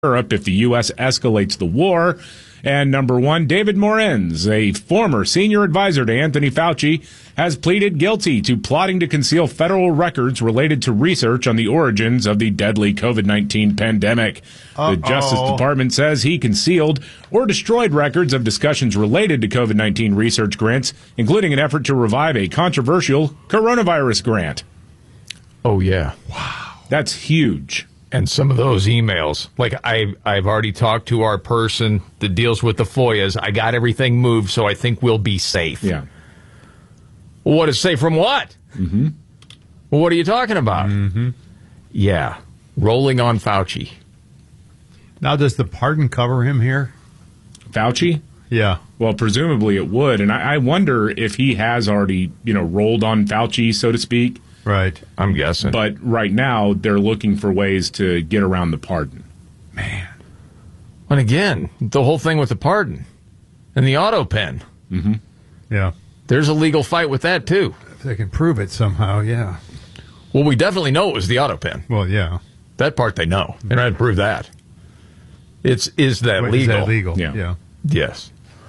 Europe if the U.S. escalates the war. And number one, David Morenz, a former senior advisor to Anthony Fauci, has pleaded guilty to plotting to conceal federal records related to research on the origins of the deadly COVID-19 pandemic. The Justice Department says he concealed or destroyed records of discussions related to COVID-19 research grants, including an effort to revive a controversial coronavirus grant. Oh, yeah. Wow. That's huge. And some of those emails, like I've already talked to our person that deals with the FOIAs. I got everything moved, so I think we'll be safe. Yeah. What is safe from what? Mm-hmm. Well, what are you talking about? Mm-hmm. Yeah. Rolling on Fauci. Now, does the pardon cover him here? Fauci? Yeah. Well, presumably it would. And I wonder if he has already, rolled on Fauci, so to speak. Right. I'm guessing. But right now, they're looking for ways to get around the pardon. Man. And again, the whole thing with the pardon and the auto pen. Mm-hmm. Yeah. There's a legal fight with that, too. If they can prove it somehow, yeah. Well, we definitely know it was the auto pen. Well, yeah. That part they know. They're not to prove that. Is that Wait, legal? Is that legal? Yeah. Yes.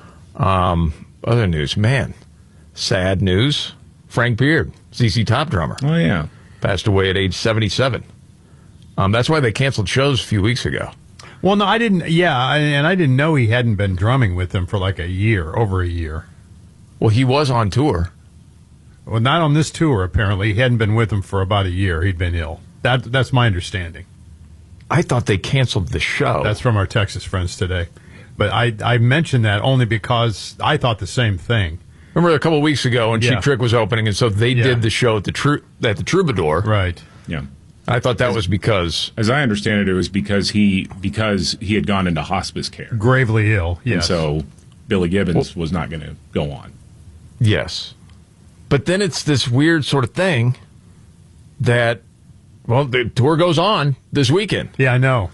Other news, man. Sad news. Frank Beard, ZZ Top drummer. Oh, yeah. Passed away at age 77. That's why they canceled shows a few weeks ago. Well, no, I didn't. Yeah, and I didn't know he hadn't been drumming with them for like over a year. Well, he was on tour. Well, not on this tour, apparently. He hadn't been with them for about a year. He'd been ill. That's my understanding. I thought they canceled the show. That's from our Texas friends today. But I mentioned that only because I thought the same thing. Remember a couple of weeks ago when Yeah. Cheap Trick was opening, and so they did the show at the Troubadour. Right. Yeah. I thought that was because... As I understand it, it was because he had gone into hospice care. Gravely ill, yes. And so Billy Gibbons was not going to go on. Yes. But then it's this weird sort of thing that, well, the tour goes on this weekend. Yeah, I know.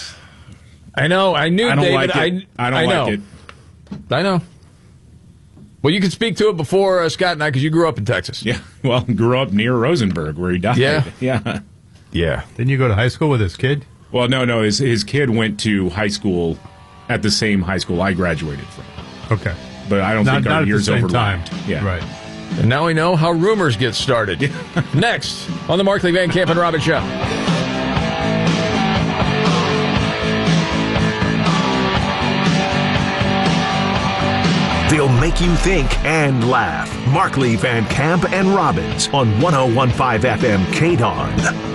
I know. I knew I don't David. like it. I don't like it. I know. Well, you can speak to it before Scott and I, because you grew up in Texas. Yeah. Well, grew up near Rosenberg, where he died. Yeah. Yeah. Yeah. Didn't you go to high school with his kid? Well, no. His kid went to high school at the same high school I graduated from. Okay. But I don't think our at the years same overlapped. time. Yeah. Right. And now we know how rumors get started. Next on the Markley, Van Camp, and Robbins Show. They'll make you think and laugh. Markley, Van Camp, and Robbins on 101.5 FM KDON.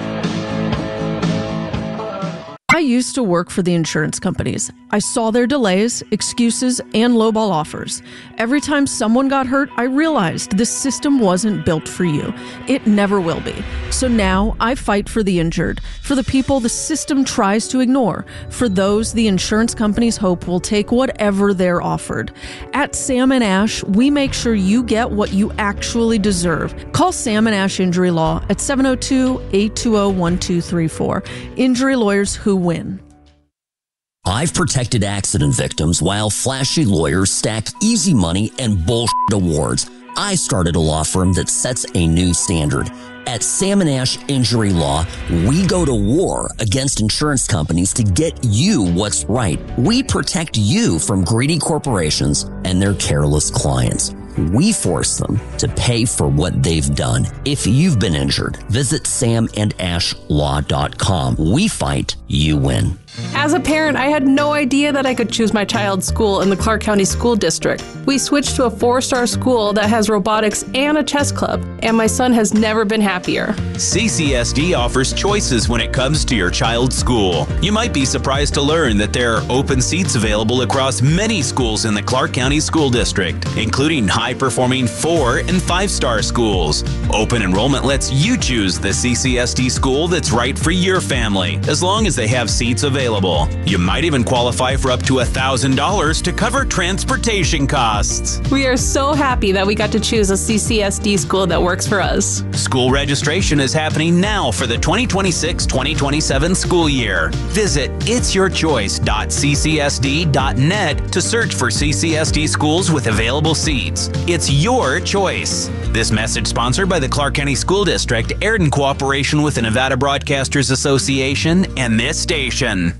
I used to work for the insurance companies. I saw their delays, excuses, and lowball offers. Every time someone got hurt, I realized this system wasn't built for you. It never will be. So now I fight for the injured, for the people the system tries to ignore, for those the insurance companies hope will take whatever they're offered. At Sam & Ash, we make sure you get what you actually deserve. Call Sam & Ash Injury Law at 702-820-1234. Injury lawyers who win. I've protected accident victims while flashy lawyers stack easy money and bullshit awards. I started a law firm that sets a new standard. At Sam & Ash Injury Law, we go to war against insurance companies to get you what's right. We protect you from greedy corporations and their careless clients. We force them to pay for what they've done. If you've been injured, visit samandashlaw.com. We fight, you win. As a parent, I had no idea that I could choose my child's school in the Clark County School District. We switched to a 4-star school that has robotics and a chess club, and my son has never been happier. CCSD offers choices when it comes to your child's school. You might be surprised to learn that there are open seats available across many schools in the Clark County School District, including high-performing 4- and 5-star schools. Open enrollment lets you choose the CCSD school that's right for your family, as long as they have seats available. You might even qualify for up to $1,000 to cover transportation costs. We are so happy that we got to choose a CCSD school that works for us. School registration is happening now for the 2026-2027 school year. Visit itsyourchoice.ccsd.net to search for CCSD schools with available seats. It's your choice. This message sponsored by the Clark County School District, aired in cooperation with the Nevada Broadcasters Association and this station.